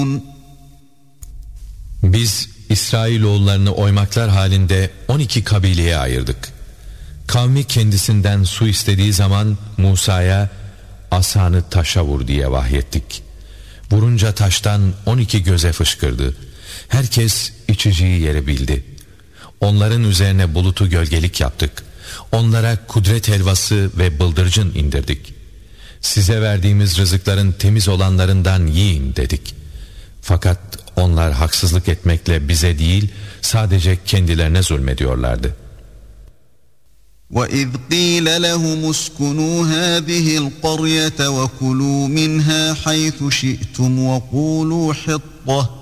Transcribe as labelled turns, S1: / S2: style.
S1: Biz İsrailoğullarını oymaklar halinde 12 kabileye ayırdık. Kavmi kendisinden su istediği zaman Musa'ya asanı taşa vur diye vahyettik. Vurunca taştan 12 göze fışkırdı. Herkes içeceği yeri bildi. Onların üzerine bulutu gölgelik yaptık. Onlara kudret helvası ve bıldırcın indirdik. Size verdiğimiz rızıkların temiz olanlarından yiyin dedik. Fakat onlar haksızlık etmekle bize değil, sadece kendilerine zulmediyorlardı.
S2: وَإِذْ قِيلَ لَهُمُ اسْكُنُوا هَٰذِهِ الْقَرْيَةَ وَكُلُوا مِنْهَا حَيْثُ شِئْتُمْ وَقُولُوا حِطَّةٌ